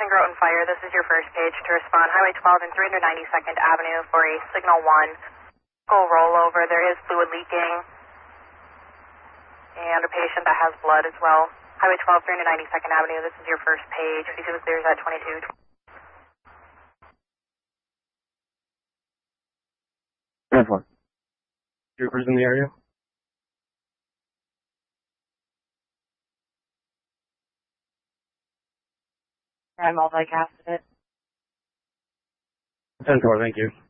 Ocean Groton Fire, this is your first page to respond. Highway 12 and 392nd Avenue for a Signal 1 full rollover. There is fluid leaking and a patient that has blood as well. Highway 12, 392nd Avenue, this is your first page. Basically clears at 22. That's one. Troopers in the area? I multicasted it. 10-4, thank you.